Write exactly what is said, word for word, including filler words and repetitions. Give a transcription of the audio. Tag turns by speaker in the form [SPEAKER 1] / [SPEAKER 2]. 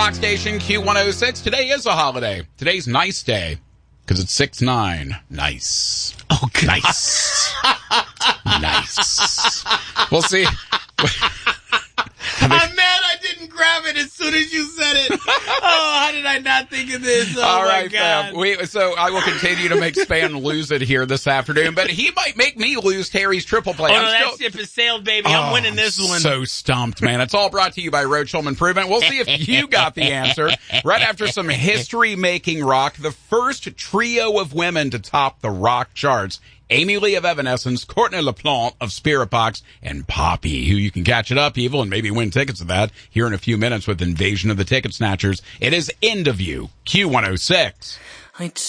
[SPEAKER 1] Rock Station Q one oh six. Today is a holiday. Today's nice day because it's six nine. Nice.
[SPEAKER 2] Oh, God.
[SPEAKER 1] Nice. Nice. We'll see.
[SPEAKER 2] I'm mad I didn't grab it as soon as you said it. Oh, how did I not think of this? Oh,
[SPEAKER 1] All
[SPEAKER 2] my
[SPEAKER 1] right,
[SPEAKER 2] God.
[SPEAKER 1] fam. We, so I will continue to make Span lose it here this afternoon, but he might make me lose Terry's triple play.
[SPEAKER 2] Oh,
[SPEAKER 1] I'm
[SPEAKER 2] no,
[SPEAKER 1] still,
[SPEAKER 2] that ship has sailed, baby. I'm
[SPEAKER 1] Oh,
[SPEAKER 2] winning this one.
[SPEAKER 1] So stumped, man. It's all brought to you by Roach Home Improvement. We'll see if you got the answer. Right after some history-making rock, the first trio of women to top the rock charts. Amy Lee of Evanescence, Courtney LaPlante of Spirit Box, and Poppy, who you can catch it up, Evil, and maybe win tickets to that here in a few minutes with Invasion of the Ticket Snatchers. It is End of You, Q one oh six.